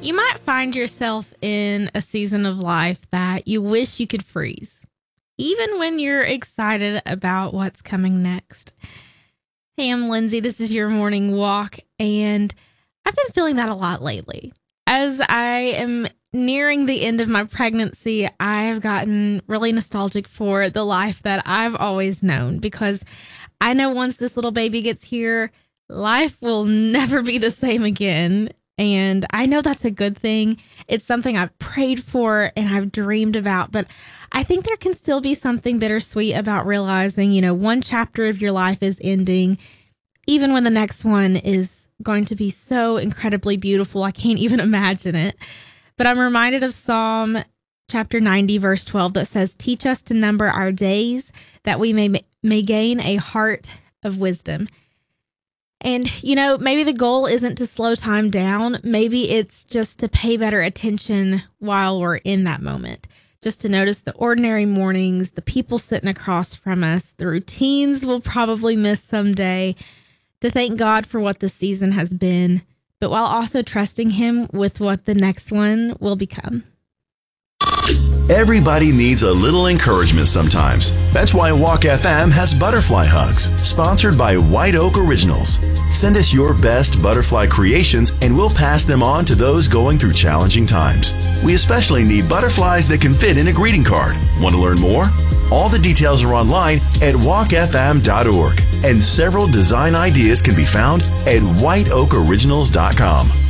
You might find yourself in a season of life that you wish you could freeze, even when you're excited about what's coming next. Hey, I'm Lindsay. This is your morning walk, and I've been feeling that a lot lately. As I am nearing the end of my pregnancy, I have gotten really nostalgic for the life that I've always known, because I know once this little baby gets here, life will never be the same again. And I know that's a good thing. It's something I've prayed for and I've dreamed about. But I think there can still be something bittersweet about realizing, one chapter of your life is ending, even when the next one is going to be so incredibly beautiful. I can't even imagine it. But I'm reminded of Psalm chapter 90, verse 12, that says, "Teach us to number our days, that we may gain a heart of wisdom." And, maybe the goal isn't to slow time down. Maybe it's just to pay better attention while we're in that moment. Just to notice the ordinary mornings, the people sitting across from us, the routines we'll probably miss someday. To thank God for what the season has been, but while also trusting Him with what the next one will become. Everybody needs a little encouragement sometimes. That's why Walk FM has Butterfly Hugs, sponsored by White Oak Originals. Send us your best butterfly creations and we'll pass them on to those going through challenging times. We especially need butterflies that can fit in a greeting card. Want to learn more? All the details are online at walkfm.org, and several design ideas can be found at whiteoakoriginals.com.